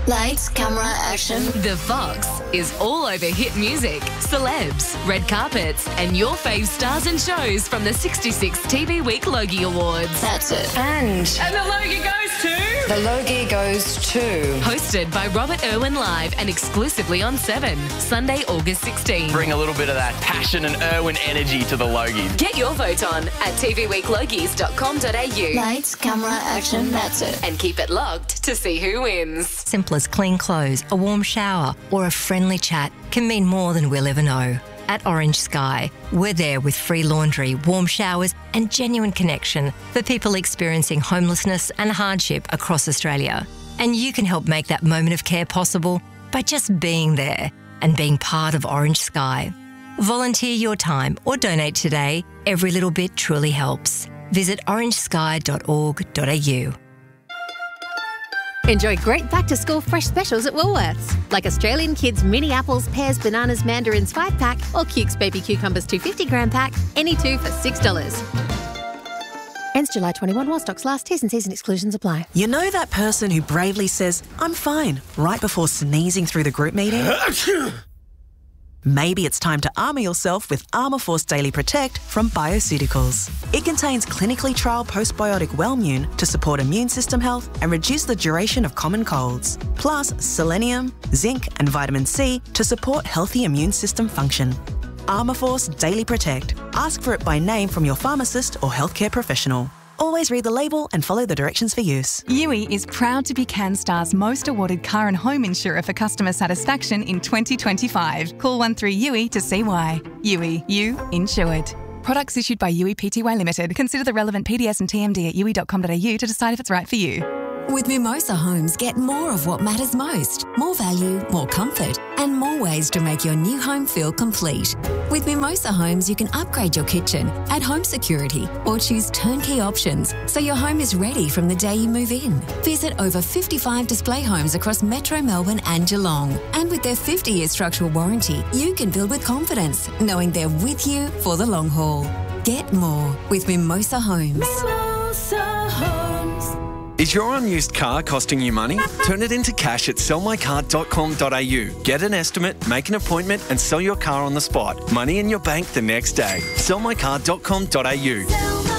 Lights, camera, action. The Fox is all over hit music, celebs, red carpets, and your fave stars and shows from the 66 TV Week Logie Awards. That's it. And the Logie goes to... the Logie goes to... Hosted by Robert Irwin Live and exclusively on 7, Sunday, August 16. Bring a little bit of that passion and Irwin energy to the Logie. Get your vote on at tvweeklogies.com.au. Lights, camera, action. That's it. And keep it locked to see who wins. Simple as clean clothes, a warm shower, or a friendly chat can mean more than we'll ever know. At Orange Sky, we're there with free laundry, warm showers, and genuine connection for people experiencing homelessness and hardship across Australia. And you can help make that moment of care possible by just being there and being part of Orange Sky. Volunteer your time or donate today. Every little bit truly helps. Visit orangesky.org.au. Enjoy great back-to-school fresh specials at Woolworths, like Australian Kids mini apples, pears, bananas, mandarins 5-pack or Cukes baby cucumbers 250-gram pack, any two for $6. Ends July 21 while stocks last. T's and C's and exclusions apply. You know that person who bravely says, "I'm fine," right before sneezing through the group meeting? Maybe it's time to armour yourself with Armour Force Daily Protect from Bioceuticals. It contains clinically trialled postbiotic Wellmune to support immune system health and reduce the duration of common colds. Plus selenium, zinc and vitamin C to support healthy immune system function. Armour Force Daily Protect. Ask for it by name from your pharmacist or healthcare professional. Always read the label and follow the directions for use. Yui is proud to be CanStar's most awarded car and home insurer for customer satisfaction in 2025. Call 13-YUI to see why. Yui, you insured. Products issued by Yui Pty Limited. Consider the relevant PDS and TMD at yui.com.au to decide if it's right for you. With Mimosa Homes, get more of what matters most. More value, more comfort, and more ways to make your new home feel complete. With Mimosa Homes, you can upgrade your kitchen, add home security, or choose turnkey options so your home is ready from the day you move in. Visit over 55 display homes across Metro Melbourne and Geelong. And with their 50-year structural warranty, you can build with confidence, knowing they're with you for the long haul. Get more with Mimosa Homes. Mimosa Homes. Is your unused car costing you money? Turn it into cash at sellmycar.com.au. Get an estimate, make an appointment and sell your car on the spot. Money in your bank the next day. Sellmycar.com.au.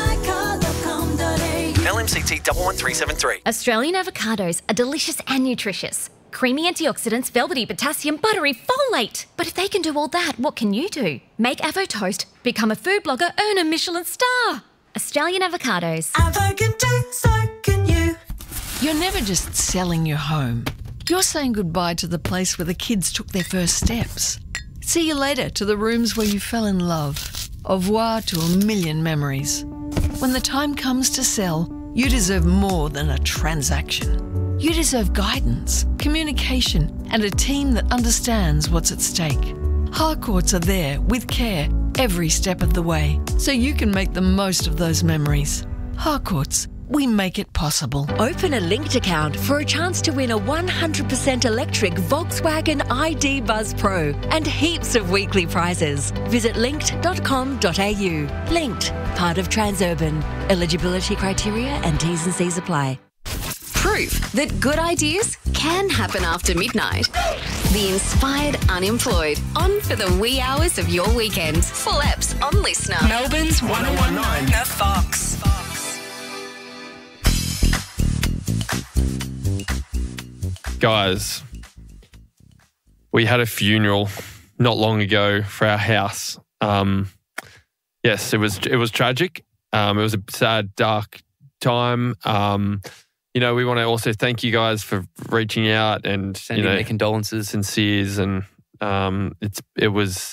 LMCT 11373. Australian avocados are delicious and nutritious. Creamy antioxidants, velvety potassium, buttery folate. But if they can do all that, what can you do? Make Avo Toast, become a food blogger, earn a Michelin star. Australian avocados. Avo can do, so can you. You're never just selling your home. You're saying goodbye to the place where the kids took their first steps. See you later to the rooms where you fell in love. Au revoir to a million memories. When the time comes to sell, you deserve more than a transaction. You deserve guidance, communication, and a team that understands what's at stake. Harcourts are there with care every step of the way, so you can make the most of those memories. Harcourts, we make it possible. Open a linked account for a chance to win a 100% electric Volkswagen ID Buzz Pro and heaps of weekly prizes. Visit linked.com.au. Linked, part of Transurban. Eligibility criteria and T's and C's apply. Proof that good ideas can happen after midnight. The Inspired Unemployed, on for the wee hours of your weekend. Full apps on Listener. Melbourne's 1019. The Fox. Guys, we had a funeral not long ago for our house. Yes, it was tragic. It was a sad, dark time. We want to also thank you guys for reaching out and sending their condolences, sinceres, and it was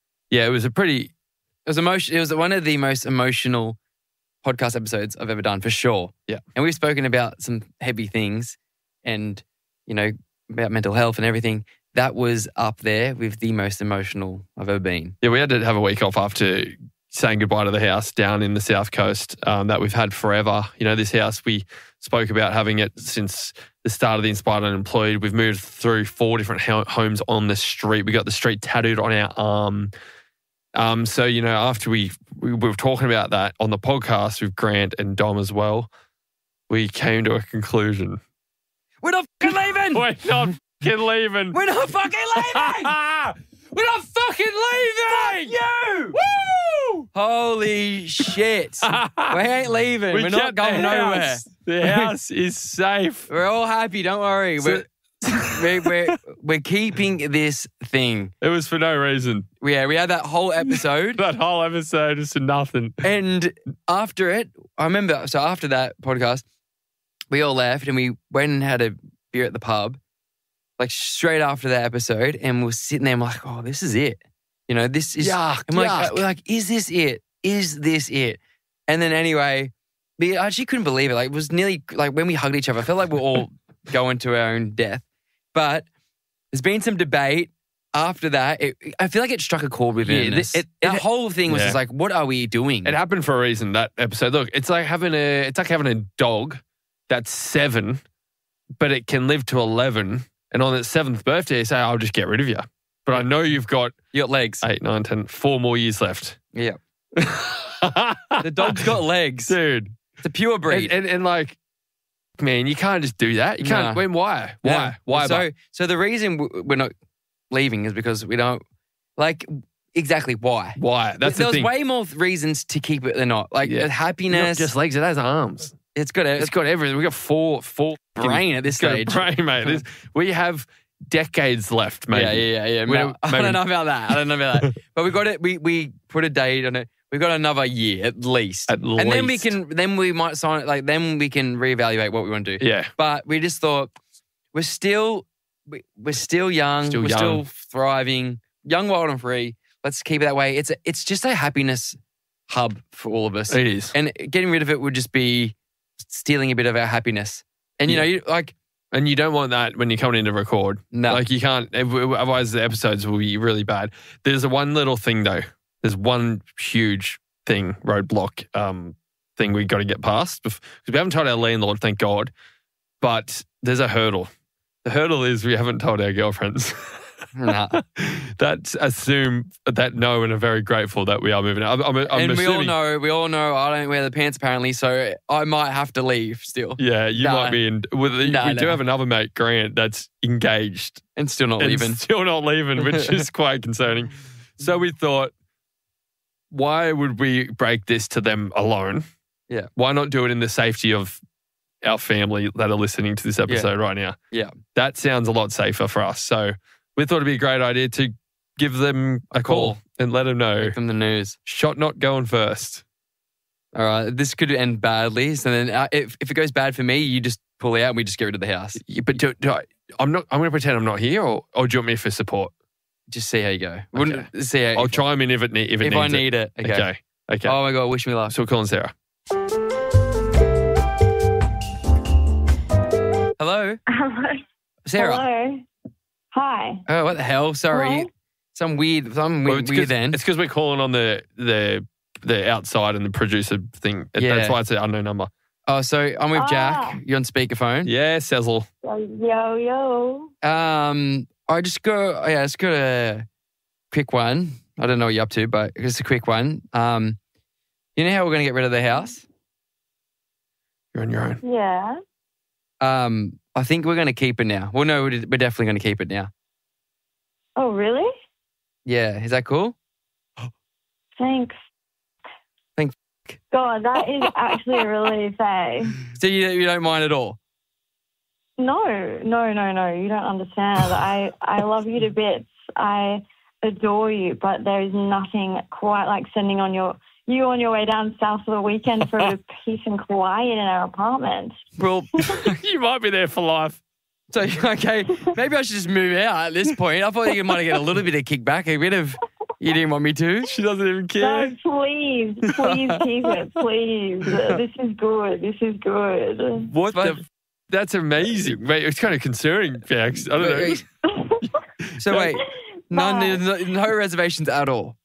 one of the most emotional podcast episodes I've ever done, for sure. Yeah, and we've spoken about some heavy things, and about mental health and everything. That was up there with the most emotional I've ever been. Yeah, we had to have a week off after saying goodbye to the house down in the South Coast that we've had forever. This house, we spoke about having it since the start of the Inspired Unemployed. We've moved through 4 different homes on the street. We got the street tattooed on our arm. So, after we were talking about that on the podcast with Grant and Dom as well, we came to a conclusion. We're not going to leave it! leaving. We're not fucking leaving. We're not fucking leaving. We're not fucking leaving. Fuck you. Woo! Holy shit. We ain't leaving. We're not kept going the nowhere. house. The house is safe. We're all happy. Don't worry. We're keeping this thing. It was for no reason. Yeah, we had that whole episode. That whole episode is for nothing. And after it, I remember, so after that podcast, we all left and we went and had a beer at the pub, like straight after that episode, and we're sitting there and we're like, oh, this is it. You know, this is... Yuck, and we're like, is this it? Is this it? And then anyway, we actually couldn't believe it. Like, it was nearly, like when we hugged each other, I felt like we're all going to our own death. But there's been some debate after that. I feel like it struck a chord within us. That whole thing was just like, what are we doing? It happened for a reason, that episode. Look, it's like having a dog that's 7, but it can live to 11. And on its 7th birthday, you say, I'll just get rid of you. But I know you got legs. 8, 9, 10, 4 more years left. Yeah. The dog's got legs. Dude. It's a pure breed. And like, man, you can't just do that. You can't. No. Why? No. Why? So the reason we're not leaving is because we don't, like, exactly why. Why? That's There the was thing. way more reasons to keep it than not. Like, happiness. Not just legs, it has arms. It's got everything. We got four brain at this stage. Brain, mate. We have decades left, maybe. Yeah. I don't know about that. But we got it. We put a date on it. We got another year at least. And then we might sign it. Like, then we can reevaluate what we want to do. Yeah. But we just thought we're still young. We're still thriving. Young, wild, and free. Let's keep it that way. It's just a happiness hub for all of us. It is. And getting rid of it would just be stealing a bit of our happiness. And you know, and you don't want that when you're coming in to record. No. Like, you can't, otherwise the episodes will be really bad. There's one little thing though. There's one huge roadblock thing we got to get past. Because we haven't told our landlord, thank God. But there's a hurdle. The hurdle is we haven't told our girlfriends. Nah. That's assume that no, and are very grateful that we are moving out. I'm and assuming, we all know I don't wear the pants apparently, so I might have to leave still. Yeah, you might be in. We do have another mate, Grant, that's engaged and still not leaving, which is quite concerning. So we thought, why would we break this to them alone? Yeah. Why not do it in the safety of our family that are listening to this episode right now? Yeah. That sounds a lot safer for us. So we thought it'd be a great idea to give them a call and let them know. Give them the news. Shot not going first. All right. This could end badly. So then if it goes bad for me, you just pull out and we just get rid of the house. Yeah, but I'm going to pretend I'm not here, or do you want me for support? Just see how you go. Okay. See how, I'll chime in if I need it. Okay. Oh my God, wish me luck. So we're calling Sarah. Hello? Hello. Sarah? Hello. Hi. Oh, what the hell? Sorry. Hello? Some weird then. It's because we're calling on the outside and the producer thing. Yeah. That's why it's an unknown number. Oh, so I'm with Jack. You're on speakerphone. Yeah, Sezzle. Yo. I just got a quick one. I don't know what you're up to, but it's a quick one. You know how we're going to get rid of the house? You're on your own. Yeah. I think we're going to keep it now. Well, no, we're definitely going to keep it now. Oh, really? Yeah. Is that cool? Thanks. Thanks. God, that is actually a relief, eh? So you don't mind at all? No. You don't understand. I love you to bits. I adore you, but there is nothing quite like sending you on your way down south for the weekend for a peace and quiet in our apartment. Well, you might be there for life. So, okay, maybe I should just move out at this point. I thought you might get a little bit of kickback, a bit of, you didn't want me to. She doesn't even care. No, please keep it, please. This is good. What the... That's amazing. Wait, it's kind of concerning, Fax. I don't know. So wait, no reservations at all?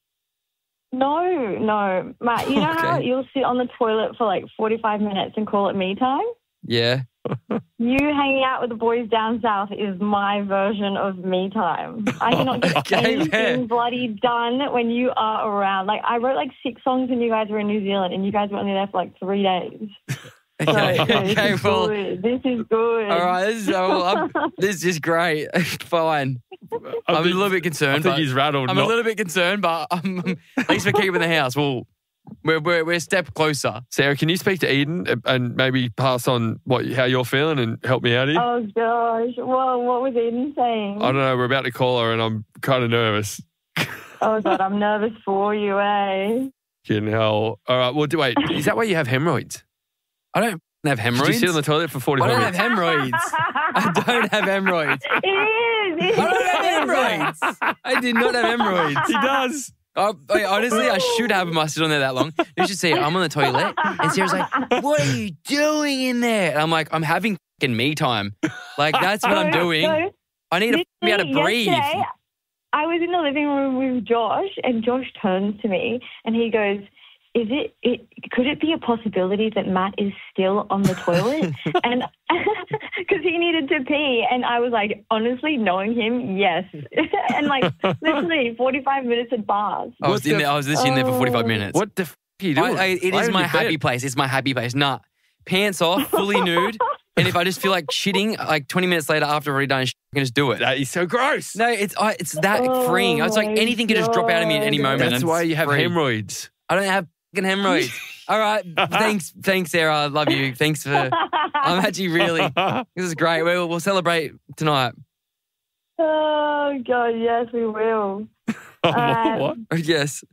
No. Matt, you know how you'll sit on the toilet for like 45 minutes and call it me time? Yeah. You hanging out with the boys down south is my version of me time. I cannot get anything bloody done when you are around. Like, I wrote like 6 songs when you guys were in New Zealand and you guys were only there for like 3 days. Okay, well, good. This is good. all right. This is great. Fine. I'm a little bit concerned. I think but he's rattled. I'm a little bit concerned, but at least we're keeping the house. Well, we're a step closer. Sarah, can you speak to Eden and maybe pass on how you're feeling and help me out here? Oh, gosh. Well, what was Eden saying? I don't know. We're about to call her and I'm kind of nervous. Oh, God, I'm nervous for you, eh? Fucking hell. All right. Well, wait. Is that why you have hemorrhoids? I don't have hemorrhoids. Did you sit on the toilet for 45 I don't minutes? have hemorrhoids. I don't have hemorrhoids. It is. I don't have hemorrhoids. I did not have hemorrhoids. He does. Honestly, I should have them. I stood on there that long. You should see, I'm on the toilet, and Sarah's like, "What are you doing in there?" And I'm like, "I'm having fucking me time. Like that's what I'm doing. I need to be able to breathe." Yesterday, I was in the living room with Josh, and Josh turns to me and he goes, could it be a possibility that Matt is still on the toilet? And because he needed to pee. And I was like, honestly, knowing him, yes. And like literally 45 minutes had passed. I was literally in there for 45 minutes. What the f*** are you doing? It is my happy place. It's my happy place. Nah, pants off, fully nude. And if I just feel like shitting, like 20 minutes later after I've already done shit, I can just do it. That is so gross. No, it's that freeing. It's like anything can just drop out of me at any moment. That's why you have hemorrhoids. I don't have fucking hemorrhoids. All right. Thanks, Sarah. I love you. Thanks for... I'm actually really... This is great. We'll celebrate tonight. Oh, God, yes, we will. What? Yes.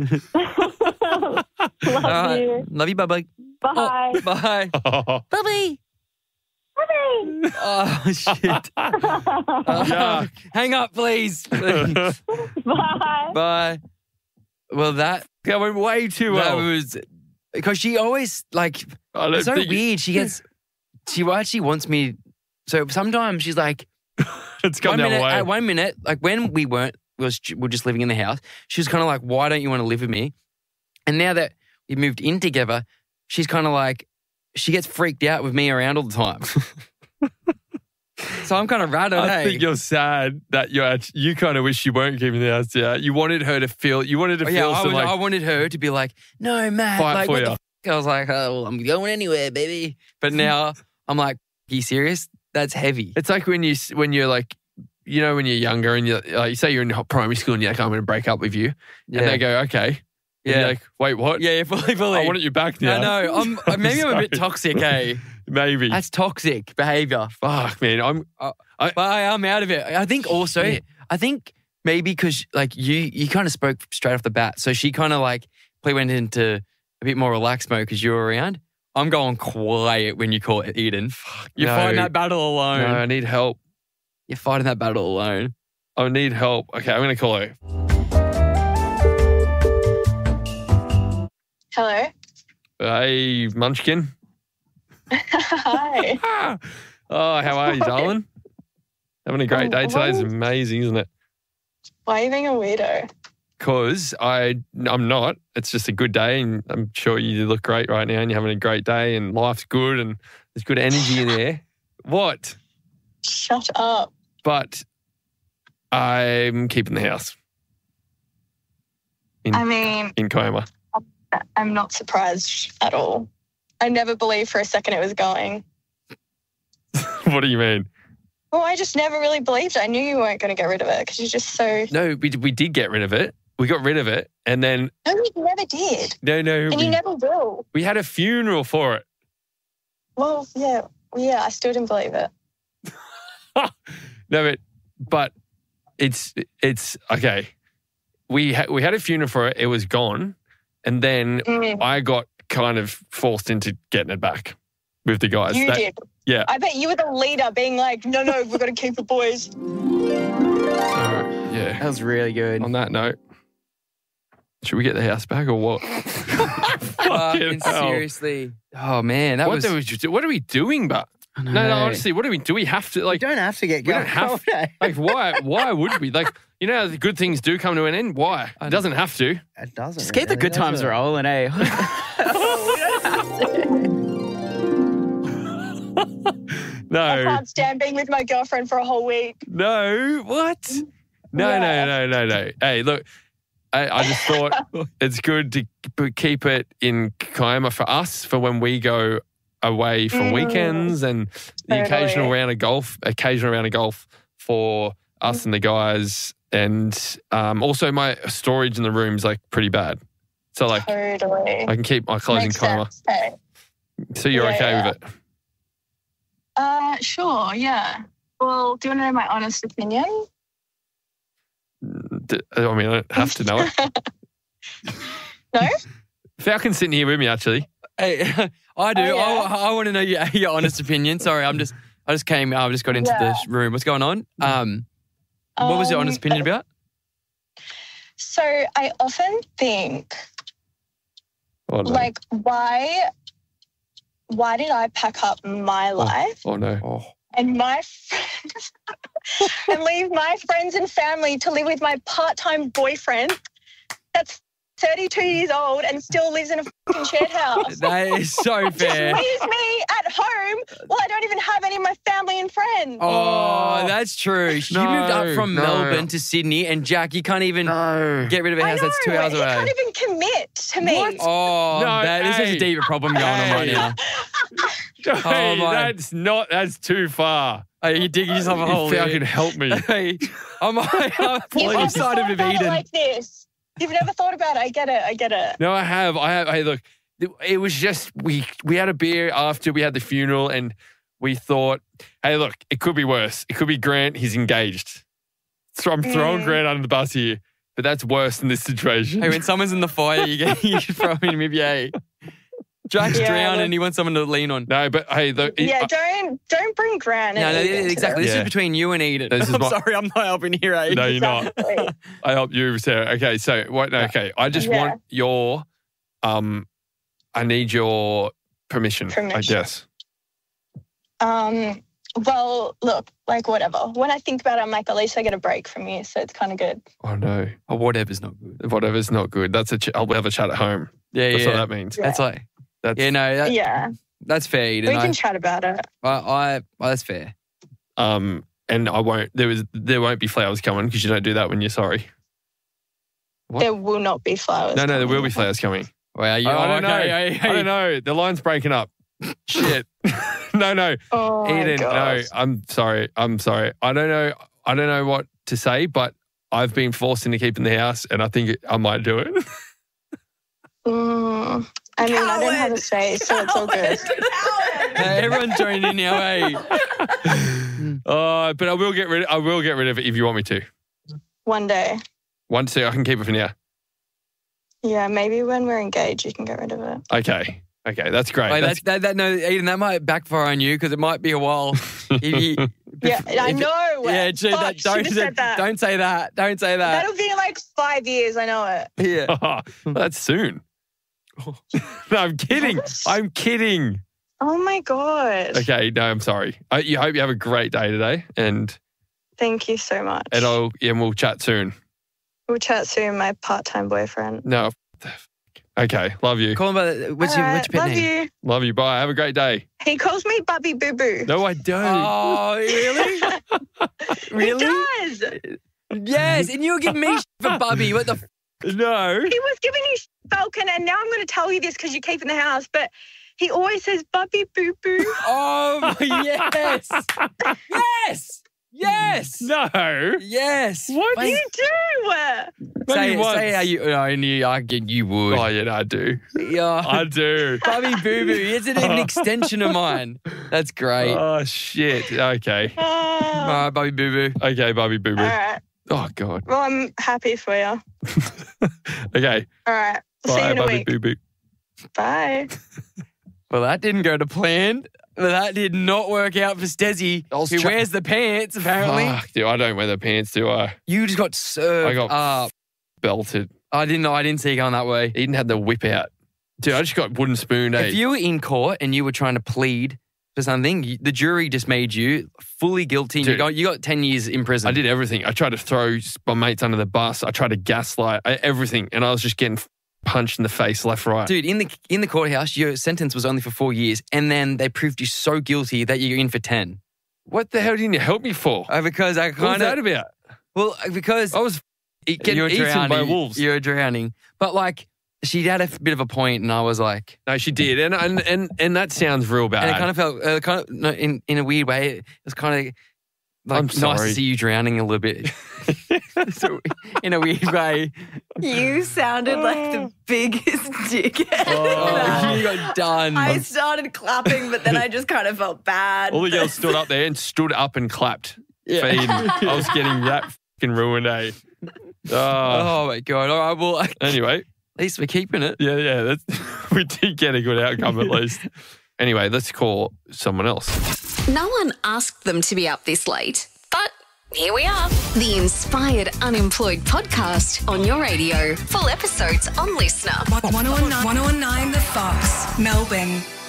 Love you. Love you. Bye-bye. Bye. Oh, bye. Bye. Oh, shit. Hang up, please. Bye. Bye. Well, that went way too well. That was... Because she always, like... It's so weird. She actually wants me... So sometimes she's like... It's gone down the way. At 1 minute, like when we were just living in the house, she was kind of like, why don't you want to live with me? And now that we moved in together, she's kind of like, she gets freaked out with me around all the time. So I'm kind of rattled. I think you're sad that you kind of wish you weren't keeping the house out. You wanted her to feel, I wanted her to be like, no, Matt. Fight like, for what you. the f-? I was like, oh, well, I'm going anywhere, baby. But now I'm like, are you serious? That's heavy. It's like when you're like, you know, when you're younger and you say you're in primary school and you're like, I'm going to break up with you. Yeah. And they go, okay. And you're like, wait, what? Yeah, fully. I want you back now. No, maybe I'm a bit toxic, eh? Maybe. That's toxic behavior. Fuck, man. But I'm out of it. I think also, maybe because like you kind of spoke straight off the bat. So she kind of like went into a bit more relaxed mode because you were around. I'm going quiet when you call it Eden. You're fighting that battle alone. No, I need help. You're fighting that battle alone. I need help. Okay, I'm going to call her. Hello. Hey, Munchkin. Hi. Oh, how are you, darling? Having a great day today. It's amazing, isn't it? Why are you being a weirdo? Because I'm not. It's just a good day, and I'm sure you look great right now, and you're having a great day, and life's good, and there's good energy in there. What? Shut up. But I'm keeping the house. In Kiama. I'm not surprised at all. I never believed for a second it was going. What do you mean? Well, I just never really believed it. I knew you weren't going to get rid of it because you're just so... No, we did get rid of it. We got rid of it, and then... No, you never did. No. And you never will. We had a funeral for it. Well, yeah, I still didn't believe it. No, but it's okay. We had a funeral for it. It was gone, and then I got kind of forced into getting it back with the guys. You did. Yeah. I bet you were the leader, being like, no, we've got to keep the boys. Yeah, that was really good. On that note, should we get the house back or what? Fucking seriously. Oh man, what are we doing? But no, honestly, what do we do? We have to like. We don't have to get going. We don't have like why would we like? You know, the good things do come to an end. Why? It doesn't have to. It doesn't. Just keep the good times rolling, eh? No. I can't stand being with my girlfriend for a whole week. No, what? No. Hey, look, I just thought it's good to keep it in Kiama for us for when we go away for weekends and the occasional round of golf for us and the guys. And also my storage in the room is like pretty bad. So like I can keep my clothes in coma. Hey. So you're okay with it? Sure, yeah. Well, do you want to know my honest opinion? I mean, I don't have to know it. No? Falcon's sitting here with me, actually. Hey, I do. Oh, yeah. I want to know your honest opinion. Sorry, I just got into the room. What's going on? What was your honest opinion about? So I often think, like, why did I pack up my life? Oh no. And my friends and leave my friends and family to live with my part-time boyfriend that's 32 years old and still lives in a fucking shared house. That is so fair. Just leaves me at home while I don't even have any of my family and friends. Oh, that's true. You moved up from Melbourne to Sydney, and Jack, you can't even get rid of a house that's 2 hours away. He can't even commit to me. What? Oh, there's such a deeper problem going on right now. Hey, that's too far. Hey, you're digging yourself a hole. Falcon, help me. Hey, I'm You've never side of thought about it Eden. like this. You've never thought about it. I get it. No, I have. Hey, look, it was just we had a beer after we had the funeral, and we thought, hey, look, it could be worse. It could be Grant. He's engaged. So I'm throwing Grant under the bus here, but that's worse than this situation. Hey, when someone's in the fire, you throw him maybe. Hey, Jack's drowning, and he wants someone to lean on. No, but hey, don't bring Grant. No, exactly. This is between you and Eden. I'm sorry, I'm not helping here, eh? No, you're not. I help you, Sarah. Okay, so what? No, okay, I just want your, I need your permission. I guess. Well, look, like whatever. When I think about it, I'm like, at least I get a break from you, so it's kind of good. Oh no. Oh, whatever's not good. Whatever's not good. That's I'll have a chat at home. Yeah, that's what that means. That's like. That's fair, Eden. We can chat about it. That's fair. And I won't. There won't be flowers coming because you don't do that when you're sorry. What? There will not be flowers. No, there will be flowers coming. Well, I don't know. I don't know. The line's breaking up. Shit. No. Oh, Eden, gosh. no. I'm sorry. I don't know what to say, but I've been forced into keeping the house, and I think I might do it. I mean, I don't have a say, so it's all good. Everyone's joining in now, eh? But I will get rid of it if you want me to. One day. Once I can keep it for now. Yeah, maybe when we're engaged, you can get rid of it. Okay, that's great. Wait, no, Eden, that might backfire on you because it might be a while. I know. Yeah, true. Don't say that. Don't say that. That'll be in like 5 years. I know it. Yeah. That's soon. No, I'm kidding. Oh my God. Okay, no, I'm sorry. I hope you have a great day today, and thank you so much. And we'll chat soon. We'll chat soon. My part-time boyfriend. No. Okay, love you. Call him by what's your pet love name? You. Love you. Bye. Have a great day. He calls me Bubby Boo Boo. No, I don't. Oh, really? Really? He does. Yes, and you were giving me for Bubby. What the? No. He was giving you Falcon, and now I'm going to tell you this because you keep in the house, but he always says Bubby Boo Boo. Oh, yes. Yes. No. Yes. What? You do. Say how you. You would. Oh yeah, I do. Yeah, I do. Bubby Boo Boo. It's an extension of mine. That's great. Oh shit. Okay. All right, Bubby Boo Boo. Okay, Bubby Boo Boo. All right. Oh god. Well, I'm happy for you. Okay. All right. Bye, See you in a Bubby week. Boo Boo. Bye. Well, that didn't go to plan. That did not work out for Stezzy, who wears the pants, apparently. Fuck, dude, I don't wear the pants, do I? You just got served I got up. belted. I didn't see you going that way. Eden had the whip out. Dude, I just got wooden spooned. If you were in court and you were trying to plead for something, the jury just made you fully guilty. And you got 10 years in prison. I did everything. I tried to throw my mates under the bus. I tried to gaslight, everything. And I was just getting punched in the face, left, right. Dude, in the courthouse, your sentence was only for 4 years, and then they proved you so guilty that you're in for 10. What the hell didn't you help me for? Because I kind of... What was that about? Well, because... I was getting eaten by wolves. You're drowning. But like, she had a bit of a point, and I was like, no, she did, and that sounds real bad. And it kind of felt no, in a weird way. It was kind of like I'm nice sorry. to see you drowning a little bit. So, in a weird way. You sounded like the biggest dickhead. Oh, you got done. I started clapping, but then I just kind of felt bad. All the girls stood up there and stood up and clapped. Yeah. I was getting that fucking ruined, eh? Oh my God. All right, well. Anyway. At least we're keeping it. Yeah. We did get a good outcome at least. Anyway, let's call someone else. No one asked them to be up this late, but here we are. The Inspired Unemployed podcast on your radio. Full episodes on Listener. 1019 The Fox, Melbourne.